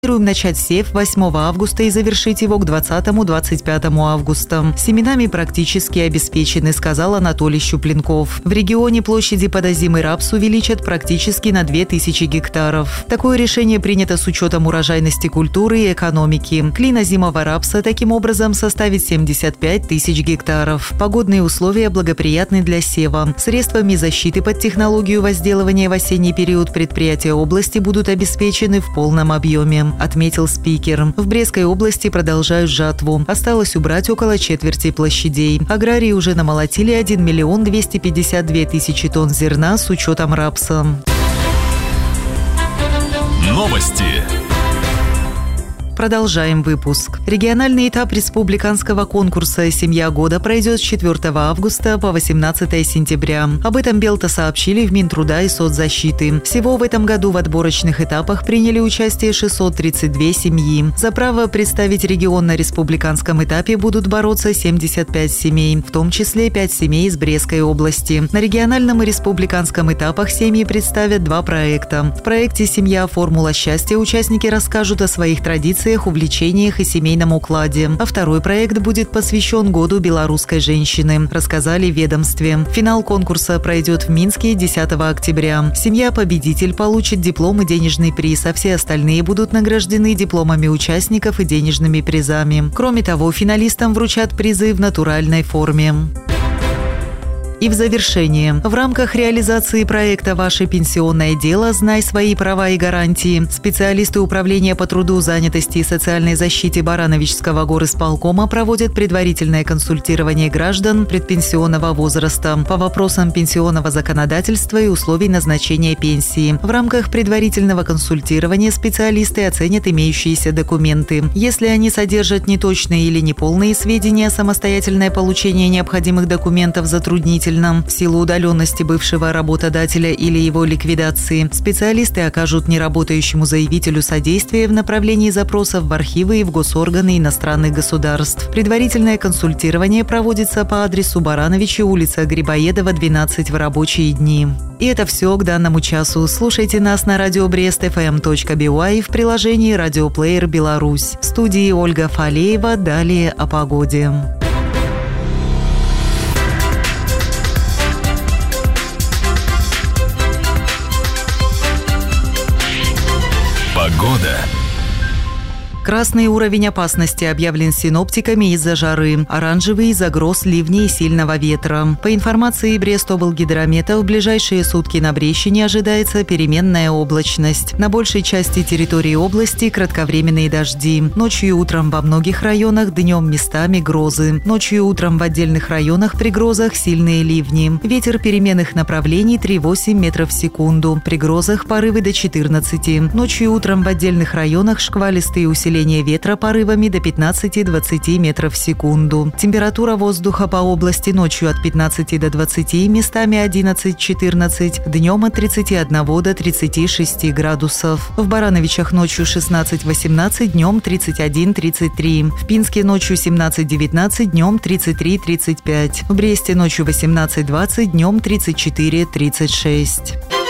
Планируем начать сев 8 августа и завершить его к 20-25 августа. Семенами практически обеспечены, сказал Анатолий Щупленков. В регионе площади под озимый рапс увеличат практически на 2000 гектаров. Такое решение принято с учетом урожайности культуры и экономики. Клин озимого рапса таким образом составит 75 тысяч гектаров. Погодные условия благоприятны для сева. Средствами защиты под технологию возделывания в осенний период предприятия области будут обеспечены в полном объеме, отметил спикер. В Брестской области продолжают жатву. Осталось убрать около четверти площадей. Аграрии уже намолотили 1 252 000 тонн зерна с учетом рапса. Новости. Продолжаем выпуск. Региональный этап республиканского конкурса «Семья года» пройдет с 4 августа по 18 сентября. Об этом Белта сообщили в Минтруда и соцзащиты. Всего в этом году в отборочных этапах приняли участие 632 семьи. За право представить регион на республиканском этапе будут бороться 75 семей, в том числе 5 семей из Брестской области. На региональном и республиканском этапах семьи представят 2 проекта. В проекте «Семья. Формула счастья» участники расскажут о своих традициях, увлечениях и семейном укладе. А второй проект будет посвящен Году белорусской женщины, рассказали в ведомстве. Финал конкурса пройдет в Минске 10 октября. Семья-победитель получит диплом и денежный приз, а все остальные будут награждены дипломами участников и денежными призами. Кроме того, финалистам вручат призы в натуральной форме. И в завершение. В рамках реализации проекта «Ваше пенсионное дело. Знай свои права и гарантии» специалисты Управления по труду, занятости и социальной защите Барановичского горисполкома проводят предварительное консультирование граждан предпенсионного возраста по вопросам пенсионного законодательства и условий назначения пенсии. В рамках предварительного консультирования специалисты оценят имеющиеся документы. Если они содержат неточные или неполные сведения, самостоятельное получение необходимых документов затруднительно в силу удаленности бывшего работодателя или его ликвидации. Специалисты окажут неработающему заявителю содействие в направлении запросов в архивы и в госорганы иностранных государств. Предварительное консультирование проводится по адресу Барановича, улица Грибоедова, 12 в рабочие дни. И это все к данному часу. Слушайте нас на радио Brest.fm.by и в приложении «Радиоплеер Беларусь». В студии Ольга Фалеева. Далее о погоде. Погода. Красный уровень опасности объявлен синоптиками из-за жары, оранжевый из-за гроз, ливней и сильного ветра. По информации Брестоблгидромета, в ближайшие сутки на Брещине ожидается переменная облачность. На большей части территории области кратковременные дожди. Ночью и утром во многих районах, днем местами грозы. Ночью и утром в отдельных районах при грозах сильные ливни. Ветер переменных направлений 3,8 метров в секунду. При грозах порывы до 14. Ночью и утром в отдельных районах шквалистые усиления ветра порывами до 15-20 метров в секунду. Температура воздуха по области ночью от 15 до 20, местами 11-14, днем от 31 до 36 градусов. В Барановичах ночью 16-18, днем 31-33. В Пинске ночью 17-19, днем 33-35. В Бресте ночью 18-20, днем 34-36.